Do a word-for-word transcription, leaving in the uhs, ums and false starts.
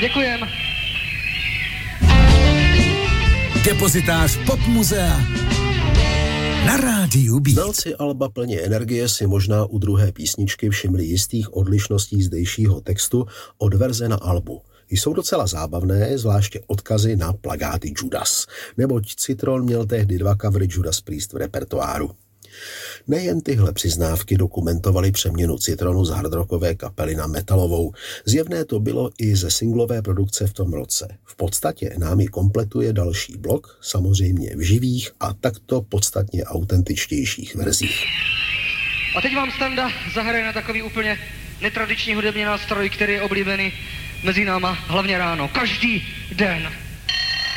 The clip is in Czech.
děkujem. Depozitář Popmuzea na rádiu Beat. Znalci alba Plně energie si možná u druhé písničky všimli jistých odlišností zdejšího textu od verze na albu. Jsou docela zábavné, zvláště odkazy na plagáty Judas, neboť Citron měl tehdy dva covery Judas Priest v repertoáru. Nejen tyhle přiznávky dokumentovaly přeměnu Citronu z hardrockové kapely na metalovou. Zjevné to bylo i ze singlové produkce v tom roce. V podstatě nám ji kompletuje další blok, samozřejmě v živých a takto podstatně autentičtějších verzích. A teď vám Standa zahraje na takový úplně netradiční hudební nástroj, který je oblíbený mezi náma hlavně ráno. Každý den.